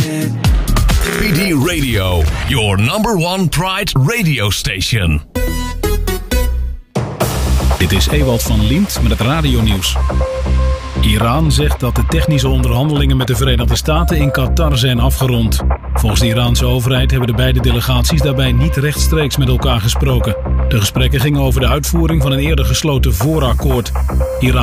PD Radio, your number one Pride radio station. Dit is Ewald van Liemt met het radionieuws. Iran zegt dat de technische onderhandelingen met de Verenigde Staten in Qatar zijn afgerond. Volgens de Iraanse overheid hebben de beide delegaties daarbij niet rechtstreeks met elkaar gesproken. De gesprekken gingen over de uitvoering van een eerder gesloten voorakkoord. Iran